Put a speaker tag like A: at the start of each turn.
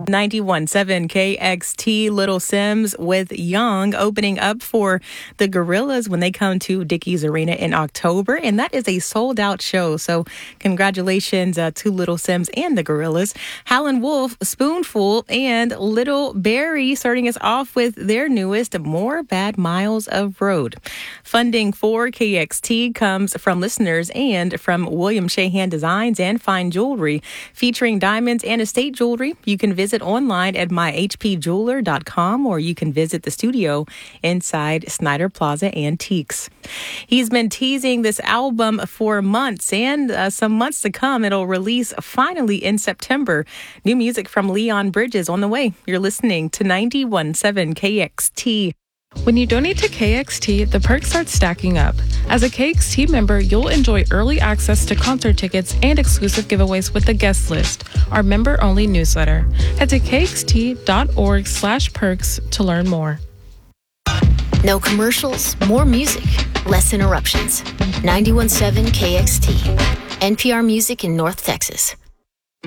A: 91.7 KXT, Little Sims with Young opening up for the Gorillas when they come to Dickies Arena in October. And that is a sold out show. So congratulations to Little Sims and the Gorillas. Howlin' Wolf, Spoonful, and Little Barry starting us off with their newest, More Bad Miles of Road. Funding for KXT comes from listeners and from William Shahan Designs and Fine Jewelry, featuring diamonds and estate jewelry. You can visit online at myhpjeweler.com, or you can visit the studio inside Snyder Plaza Antiques. He's been teasing this album for months and some months to come. It'll release finally in September. New music from Leon Bridges on the way. You're listening to 91.7 KXT.
B: When you donate to KXT, the perks start stacking up. As a KXT member, you'll enjoy early access to concert tickets and exclusive giveaways with the guest list, our member-only newsletter. Head to kxt.org/perks to learn more.
C: No commercials, more music, less interruptions. 91.7 KXT, NPR Music in North Texas.